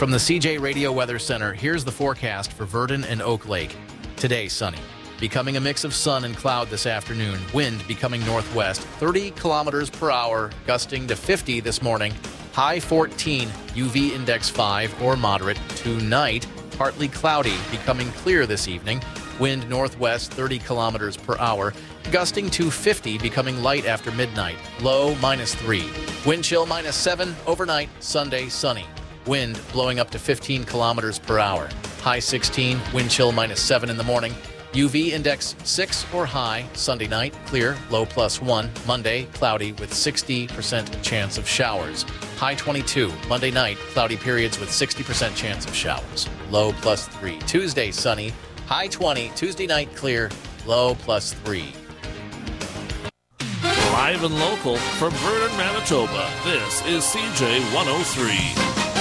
From the CJ Radio Weather Center, here's the forecast for Verdon and Oak Lake. Today, sunny. Becoming a mix of sun and cloud this afternoon. Wind becoming northwest, 30 kilometers per hour, gusting to 50 this morning. High 14, UV index 5 or moderate. Tonight, partly cloudy, becoming clear this evening. Wind northwest, 30 kilometers per hour, gusting to 50, becoming light after midnight. Low -3. Wind chill -7 overnight. Sunday, sunny. Wind blowing up to 15 kilometers per hour. High 16, wind chill -7 in the morning. UV index 6 or high. Sunday night, clear, low +1. Monday, cloudy with 60% chance of showers. High 22. Monday night, cloudy periods with 60% chance of showers. Low +3. Tuesday, sunny. High 20. Tuesday night, clear, low +3. Live and local from Verdon, Manitoba, this is CJ 103.